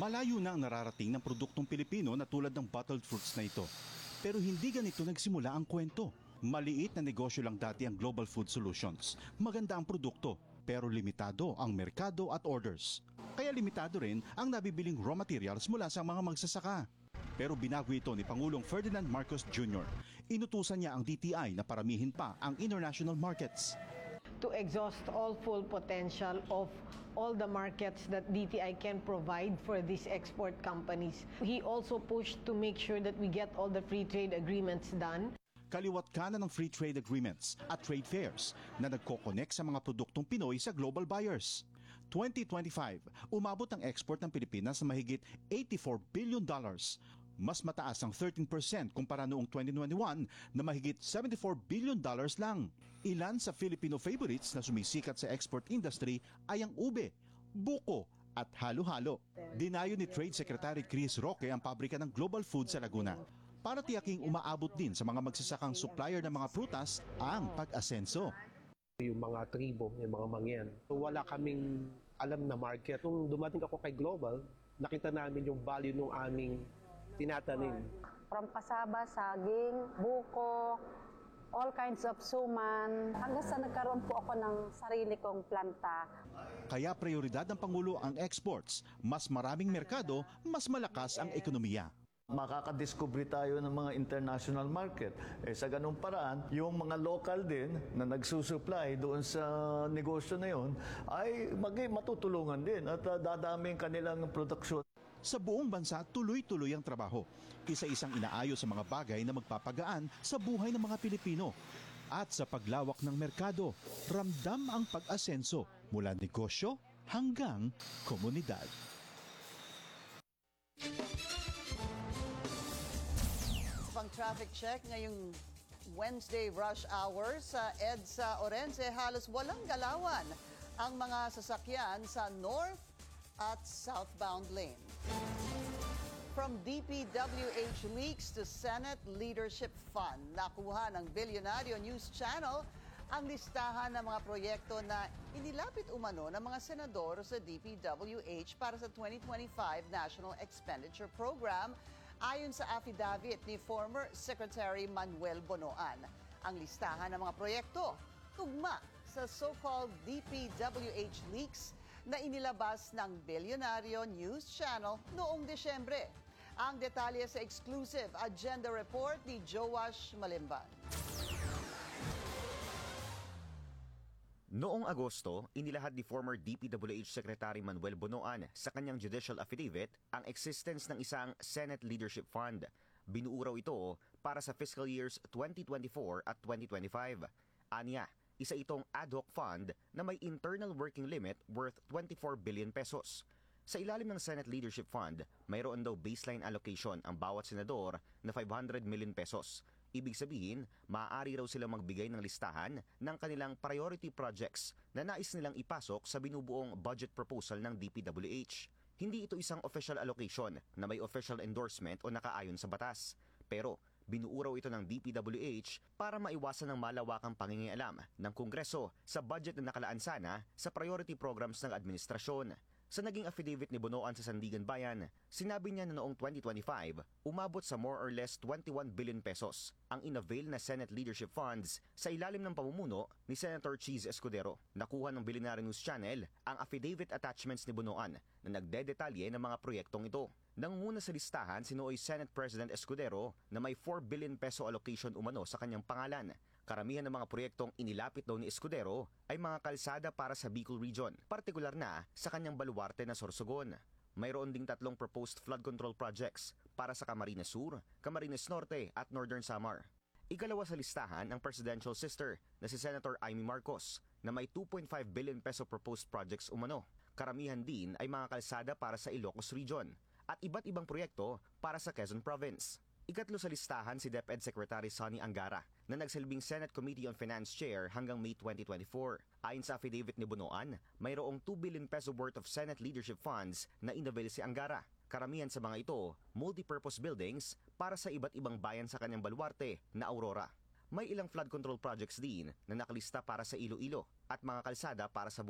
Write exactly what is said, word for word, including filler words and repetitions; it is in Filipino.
Malayo na ang nararating ng produktong Pilipino na tulad ng bottled fruits na ito. Pero hindi ganito nagsimula ang kwento. Maliit na negosyo lang dati ang Global Food Solutions. Maganda ang produkto, pero limitado ang merkado at orders. Kaya limitado rin ang nabibiling raw materials mula sa mga magsasaka. Pero binago ito ni Pangulong Ferdinand Marcos Junior Inutusan niya ang D T I na paramihin pa ang international markets. To exhaust all full potential of all the markets that D T I can provide for these export companies. He also pushed to make sure that we get all the free trade agreements done. Kaliwat kanan ng free trade agreements at trade fairs na nagko-connect sa mga produktong Pinoy sa global buyers. twenty twenty-five, umabot ang export ng Pilipinas sa mahigit eighty-four billion dollars. Mas mataas ang thirteen percent kumpara noong twenty twenty-one na mahigit seventy-four billion dollars lang. Ilan sa Filipino favorites na sumisikat sa export industry ay ang ube, buko at halo-halo. Dinayo ni Trade Secretary Chris Roque ang pabrika ng Global Food sa Laguna para tiyaking umaabot din sa mga magsasakang supplier ng mga prutas ang pag-asenso. Yung mga tribo, yung mga mangyan. So, wala kaming alam na market. Nung dumating ako kay Global, nakita namin yung value ng aming tinatanim. From kasaba, saging, buko, all kinds of suman. Hanggang sa nagkaroon po ako ng sarili kong planta. Kaya prioridad ng Pangulo ang exports. Mas maraming merkado, mas malakas ang ekonomiya. Makakadiscover tayo ng mga international market. Eh, sa ganung paraan, yung mga local din na nagsusupply doon sa negosyo na yun ay maging matutulungan din at uh, dadami ang kanilang produksyon. Sa buong bansa, tuloy-tuloy ang trabaho. Isa-isang inaayos sa mga bagay na magpapagaan sa buhay ng mga Pilipino. At sa paglawak ng merkado, ramdam ang pag-asenso mula negosyo hanggang komunidad. Pang traffic check ngayong Wednesday rush hour sa EDSA Orense, halos walang galawan ang mga sasakyan sa north at southbound lane. From D P W H leaks to Senate Leadership Fund, nakuha ng Bilyonaryo News Channel ang listahan ng mga proyekto na inilapit umano ng mga senador sa D P W H para sa twenty twenty-five National Expenditure Program. Ayon sa affidavit ni former Secretary Manuel Bonoan, ang listahan ng mga proyekto tugma sa so-called D P W H leaks na inilabas ng Bilyonaryo News Channel noong Desyembre. Ang detalye sa exclusive agenda report ni Joash Malimban. Noong Agosto, inilahad ni former D P W H Secretary Manuel Bonoan sa kanyang judicial affidavit ang existence ng isang Senate Leadership Fund. Binuo raw ito para sa fiscal years twenty twenty-four at twenty twenty-five. Aniya, isa itong ad hoc fund na may internal working limit worth twenty-four billion pesos. Sa ilalim ng Senate Leadership Fund, mayroon daw baseline allocation ang bawat senador na five hundred million pesos. Ibig sabihin, maaari raw silang magbigay ng listahan ng kanilang priority projects na nais nilang ipasok sa binubuong budget proposal ng D P W H. Hindi ito isang official allocation na may official endorsement o nakaayon sa batas. Pero binuo raw ito ng D P W H para maiwasan ng malawakang pangingialam ng Kongreso sa budget na nakalaan sana sa priority programs ng administrasyon. Sa naging affidavit ni Bonoan sa Sandigan Bayan, sinabi niya na noong twenty twenty-five, umabot sa more or less twenty-one billion pesos ang inavail na Senate Leadership Funds sa ilalim ng pamumuno ni Senator Cheese Escudero. Nakuha ng Bilyonaryo News Channel ang affidavit attachments ni Bonoan na nagdedetalye ng mga proyektong ito. Nangunguna sa listahan si nooy Senate President Escudero na may four billion peso allocation umano sa kanyang pangalan. Karamihan ng mga proyektong inilapit daw ni Escudero ay mga kalsada para sa Bicol Region, partikular na sa kanyang baluarte na Sorsogon. Mayroon ding tatlong proposed flood control projects para sa Camarines Sur, Camarines Norte at Northern Samar. Ikalawa sa listahan ang presidential sister na si Senator Amy Marcos na may two point five billion peso proposed projects umano. Karamihan din ay mga kalsada para sa Ilocos Region at iba't ibang proyekto para sa Quezon Province. Ikatlo sa listahan si DepEd Secretary Sonny Angara na nagsilbing Senate Committee on Finance Chair hanggang May twenty twenty-four. Ayon sa affidavit ni Bonoan, mayroong two billion peso worth of Senate leadership funds na inavail si Angara. Karamihan sa mga ito, multi-purpose buildings para sa iba't ibang bayan sa kanyang baluarte na Aurora. May ilang flood control projects din na nakalista para sa Iloilo at mga kalsada para sa